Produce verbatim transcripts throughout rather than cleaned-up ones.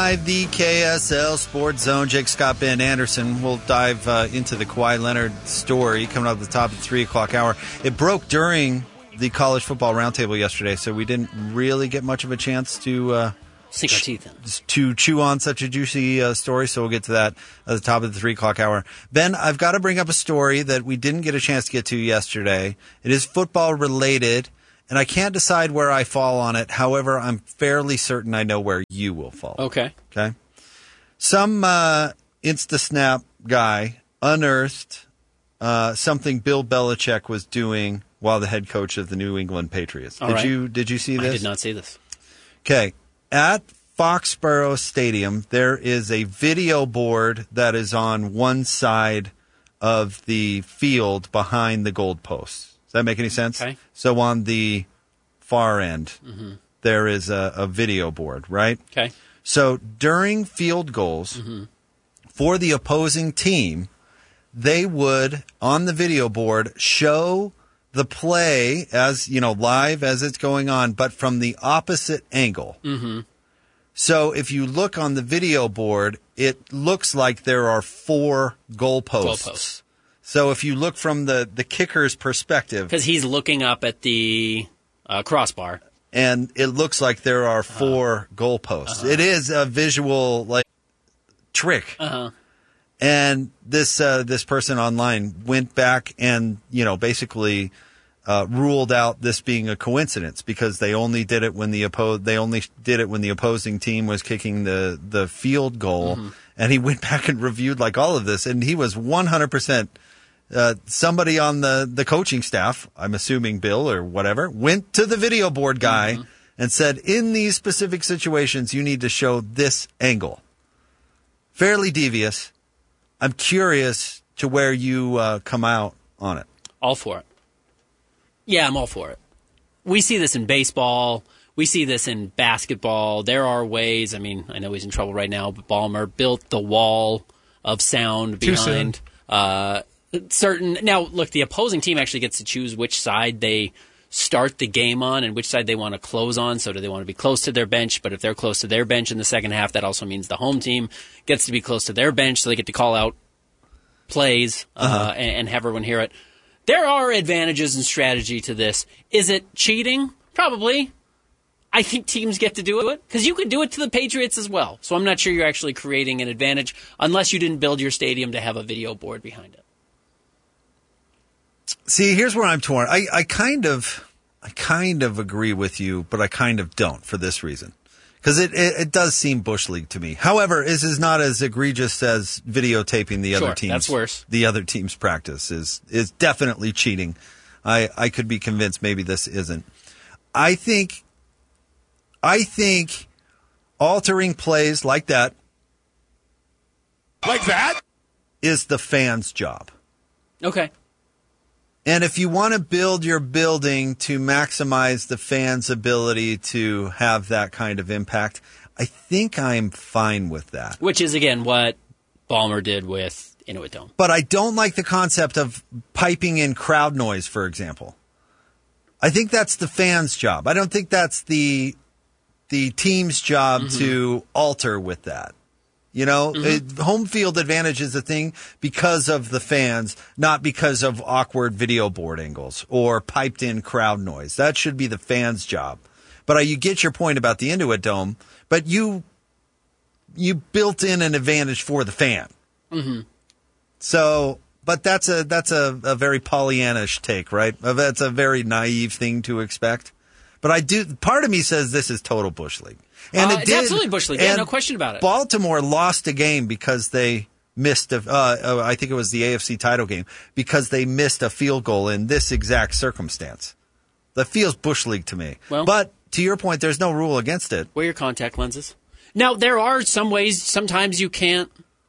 five, the K S L Sports Zone. Jake Scott, Ben Anderson. We'll dive uh, into the Kawhi Leonard story coming up at the top of the three o'clock hour. It broke during the college football roundtable yesterday, so we didn't really get much of a chance to uh, sink our teeth in. to chew on such a juicy uh, story, so we'll get to that at the top of the three o'clock hour. Ben, I've got to bring up a story that we didn't get a chance to get to yesterday. It is football related, and I can't decide where I fall on it. However, I'm fairly certain I know where you will fall. Okay. Okay. Some uh, InstaSnap guy unearthed uh, something Bill Belichick was doing while the head coach of the New England Patriots. All did right. you did you see this? I did not see this. Okay. At Foxborough Stadium, there is a video board that is on one side of the field behind the goalposts. Does that make any sense? Okay. So on the far end, mm-hmm. there is a, a video board, right? Okay. So during field goals mm-hmm. for the opposing team, they would, on the video board, show the play as, you know, live as it's going on, but from the opposite angle. Mm-hmm. So if you look on the video board, it looks like there are four goalposts. Goalposts. So if you look from the, the kicker's perspective. Because he's looking up at the uh, crossbar. And it looks like there are four uh-huh. goalposts. Uh-huh. It is a visual, like, trick. Uh-huh. And this uh, this person online went back and, you know, basically uh, ruled out this being a coincidence because they only did it when the oppo- they only did it when the opposing team was kicking the, the field goal. Mm-hmm. And he went back and reviewed like all of this, and he was one hundred percent uh, somebody on the, the coaching staff, I'm assuming Bill or whatever, went to the video board guy mm-hmm. and said, in these specific situations, you need to show this angle. Fairly devious. I'm curious to where you uh, come out on it. All for it. Yeah, I'm all for it. We see this in baseball. We see this in basketball. There are ways. I mean, I know he's in trouble right now, but Ballmer built the wall of sound behind uh, certain. Now, look, the opposing team actually gets to choose which side they start the game on and which side they want to close on. So do they want to be close to their bench? But if they're close to their bench in the second half, that also means the home team gets to be close to their bench, so they get to call out plays uh, uh-huh. and, and have everyone hear it. There are advantages and strategy to this. Is it cheating? Probably. I think teams get to do it because you could do it to the Patriots as well. So I'm not sure you're actually creating an advantage unless you didn't build your stadium to have a video board behind it. See, here's where I'm torn. I, I kind of, I kind of agree with you, but I kind of don't for this reason, because it, it it does seem bush league to me. However, this is not as egregious as videotaping the sure, other teams. That's worse. The other team's practice is is definitely cheating. I I could be convinced maybe this isn't. I think, I think, altering plays like that, like that, is the fans' job. Okay. And if you want to build your building to maximize the fans' ability to have that kind of impact, I think I'm fine with that. Which is, again, what Ballmer did with Inuit Dome. But I don't like the concept of piping in crowd noise, for example. I think that's the fans' job. I don't think that's the the team's job mm-hmm. to alter with that. You know, mm-hmm. it, home field advantage is a thing because of the fans, not because of awkward video board angles or piped in crowd noise. That should be the fans' job. But uh, you get your point about the Inuit Dome, but you you built in an advantage for the fan. Mm-hmm. So, but that's a that's a, a very Pollyannish take, right? That's a very naive thing to expect. But I do. Part of me says this is total bush league. And uh, it it's did, absolutely bush league. Yeah, no question about it. Baltimore lost a game because they missed a, uh, I think it was the A F C title game, because they missed a field goal in this exact circumstance. That feels bush league to me. Well, but to your point, there's no rule against it. Wear your contact lenses. Now, there are some ways, sometimes you can't.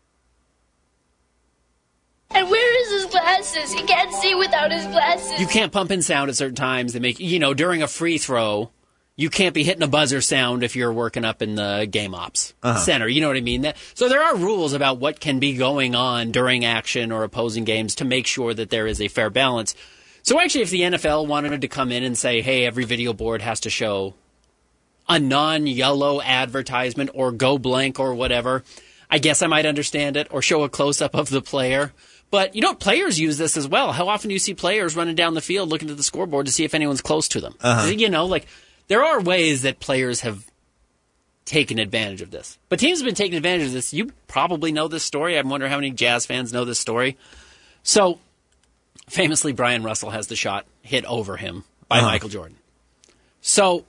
And where is his glasses? He can't see without his glasses. You can't pump in sound at certain times. They make, you know, during a free throw, you can't be hitting a buzzer sound if you're working up in the game ops uh-huh. center. You know what I mean? That, so there are rules about what can be going on during action or opposing games to make sure that there is a fair balance. So actually, if the N F L wanted to come in and say, hey, every video board has to show a non-yellow advertisement or go blank or whatever, I guess I might understand it, or show a close-up of the player. But, you know, players use this as well. How often do you see players running down the field looking at the scoreboard to see if anyone's close to them? Uh-huh. You know, like, there are ways that players have taken advantage of this. But teams have been taking advantage of this. You probably know this story. I wonder how many Jazz fans know this story. So, famously, Brian Russell has the shot hit over him by uh-huh. Michael Jordan. So,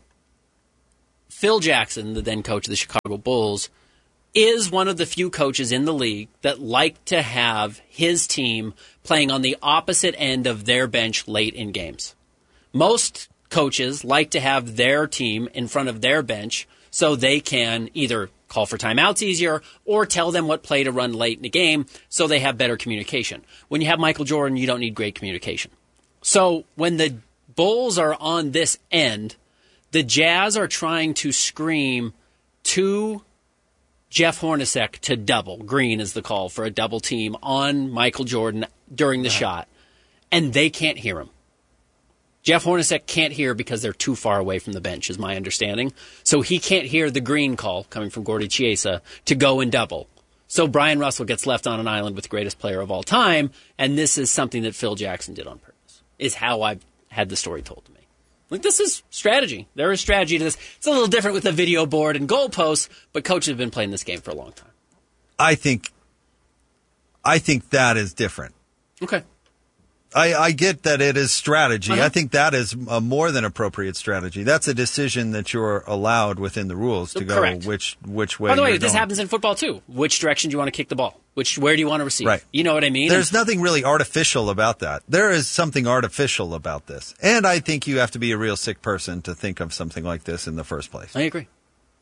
Phil Jackson, the then coach of the Chicago Bulls, is one of the few coaches in the league that like to have his team playing on the opposite end of their bench late in games. Most coaches like to have their team in front of their bench so they can either call for timeouts easier or tell them what play to run late in the game so they have better communication. When you have Michael Jordan, you don't need great communication. So when the Bulls are on this end, the Jazz are trying to scream to Jeff Hornacek to double. Green is the call for a double team on Michael Jordan during the right. shot. And they can't hear him. Jeff Hornacek can't hear because they're too far away from the bench, is my understanding. So he can't hear the green call coming from Gordy Chiesa to go and double. So Brian Russell gets left on an island with the greatest player of all time, and this is something that Phil Jackson did on purpose, is how I've had the story told to me. Like, this is strategy. There is strategy to this. It's a little different with the video board and goalposts, but coaches have been playing this game for a long time. I think, I think that is different. Okay. I, I get that it is strategy. Uh-huh. I think that is a more than appropriate strategy. That's a decision that you're allowed within the rules to Correct. go which which way. By the way, you're this going. happens in football too. Which direction do you want to kick the ball? Which where do you want to receive? Right. You know what I mean? There's and, nothing really artificial about that. There is something artificial about this, and I think you have to be a real sick person to think of something like this in the first place. I agree.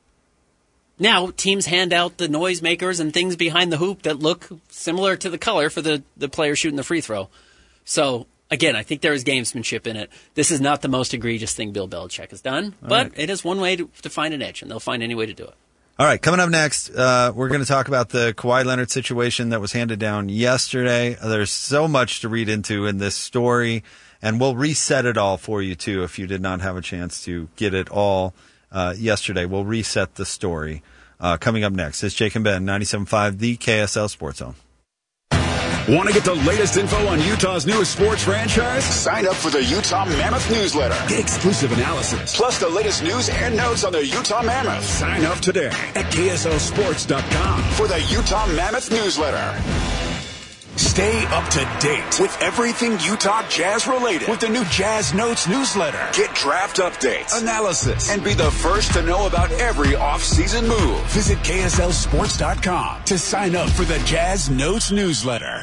Now, teams hand out the noisemakers and things behind the hoop that look similar to the color for the, the player shooting the free throw. So, again, I think there is gamesmanship in it. This is not the most egregious thing Bill Belichick has done, All but right. it is one way to, to find an edge, and they'll find any way to do it. All right, coming up next, uh, we're going to talk about the Kawhi Leonard situation that was handed down yesterday. There's so much to read into in this story, and we'll reset it all for you, too, if you did not have a chance to get it all uh, yesterday. We'll reset the story. Uh, coming up next, it's Jake and Ben, ninety-seven point five, the K S L Sports Zone. Want to get the latest info on Utah's newest sports franchise? Sign up for the Utah Mammoth newsletter. Get exclusive analysis, plus the latest news and notes on the Utah Mammoth. Sign up today at K S L sports dot com for the Utah Mammoth newsletter. Stay up to date with everything Utah Jazz related with the new Jazz Notes newsletter. Get draft updates, analysis, and be the first to know about every off-season move. Visit K S L sports dot com to sign up for the Jazz Notes newsletter.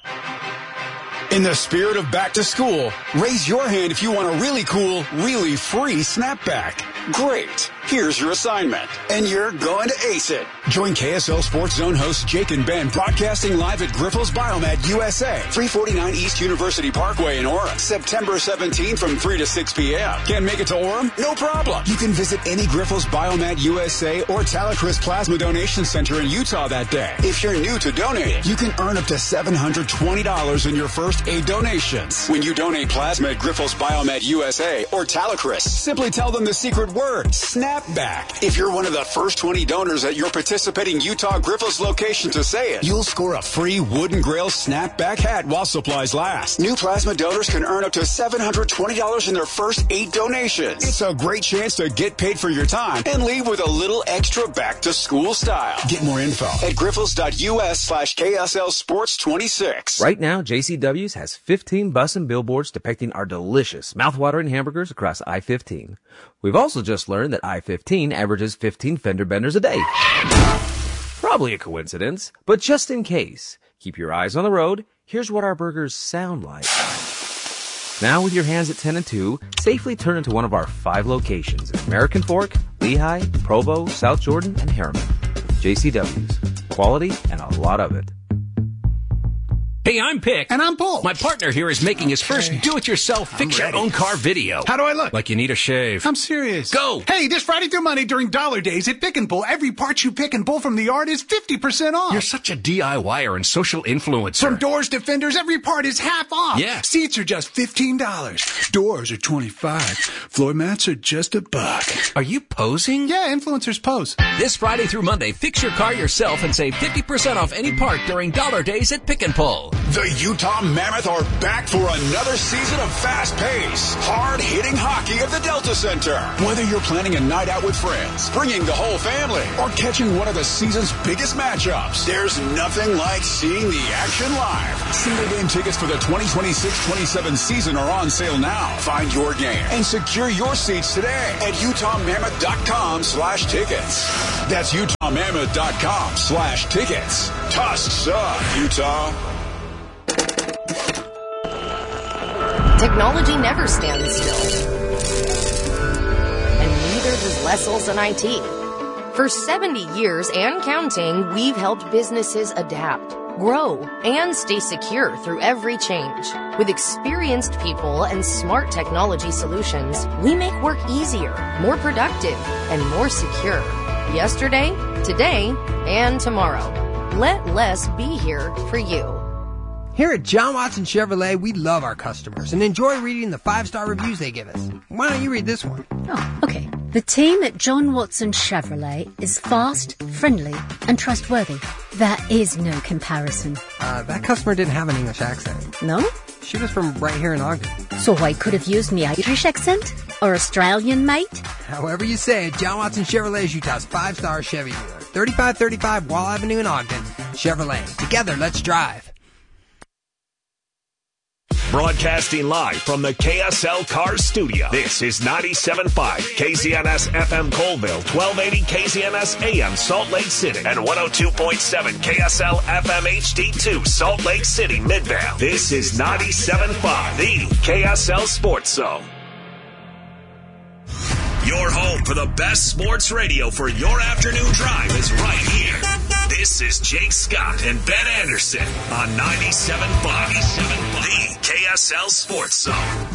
In the spirit of back to school, raise your hand if you want a really cool, really free snapback. Great. Here's your assignment, and you're going to ace it. Join K S L Sports Zone hosts Jake and Ben broadcasting live at Grifols Biomed U S A, three forty-nine East University Parkway in Orem, September seventeenth from three to six p.m. Can't make it to Orem? No problem. You can visit any Grifols Biomed U S A or Talacris Plasma Donation Center in Utah that day. If you're new to donating, you can earn up to seven hundred twenty dollars in your first eight donations. When you donate plasma at Grifols Biomed U S A or Talacris, simply tell them the secret word, SNAP. Back. If you're one of the first twenty donors at your participating Utah Grifols location to say it, you'll score a free Wooden Grail snapback hat while supplies last. New plasma donors can earn up to seven hundred twenty dollars in their first eight donations. It's a great chance to get paid for your time and leave with a little extra back to school style. Get more info at grifols.us slash KSL Sports 26. Right now, J C W's has fifteen bus and billboards depicting our delicious, mouthwatering hamburgers across I fifteen. We've also just learned that I fifteen averages fifteen fender benders a day. Probably a coincidence, but just in case, keep your eyes on the road. Here's what our burgers sound like. Now with your hands at ten and two, safely turn into one of our five locations in American Fork, Lehigh, Provo, South Jordan, and Harriman. J C W's. Quality and a lot of it. Hey, I'm Pick. And I'm Paul. My partner here is making his first Okay. do-it-yourself fix-your-own-car video. How do I look? Like you need a shave. I'm serious. Go! Hey, this Friday through Monday during Dollar Days at Pick and Pull, every part you pick and pull from the yard is fifty percent off. You're such a DIYer and social influencer. From doors to fenders, every part is half off. Yeah. Seats are just fifteen dollars. Doors are twenty-five dollars. Floor mats are just a buck. Are you posing? Yeah, influencers pose. This Friday through Monday, fix your car yourself and save fifty percent off any part during Dollar Days at Pick and Pull. The Utah Mammoth are back for another season of fast-paced, hard-hitting hockey at the Delta Center. Whether you're planning a night out with friends, bringing the whole family, or catching one of the season's biggest matchups, there's nothing like seeing the action live. Single game tickets for the twenty twenty-six twenty-seven season are on sale now. Find your game and secure your seats today at utahmammoth.com slash tickets. That's utahmammoth.com slash tickets. Tusks up, Utah. Technology never stands still. And neither does Les Olson I T. For seventy years and counting, we've helped businesses adapt, grow, and stay secure through every change. With experienced people and smart technology solutions, we make work easier, more productive, and more secure. Yesterday, today, and tomorrow. Let Les be here for you. Here at John Watson Chevrolet, we love our customers and enjoy reading the five-star reviews they give us. Why don't you read this one? Oh, okay. The team at John Watson Chevrolet is fast, friendly, and trustworthy. There is no comparison. Uh, that customer didn't have an English accent. No? She was from right here in Ogden. So I could have used me Irish accent? Or Australian, mate? However you say it, John Watson Chevrolet is Utah's five-star Chevy dealer. thirty-five thirty-five Wall Avenue in Ogden. Chevrolet. Together, let's drive. Broadcasting live from the K S L Cars Studio. This is ninety-seven point five K Z N S F M Colville, twelve eighty K Z N S A M Salt Lake City, and one oh two point seven K S L F M H D two Salt Lake City, Midvale. This is ninety-seven point five, the K S L Sports Zone. Your home for the best sports radio for your afternoon drive is right here. This is Jake Scott and Ben Anderson on ninety-seven point five, the K S L Sports Zone.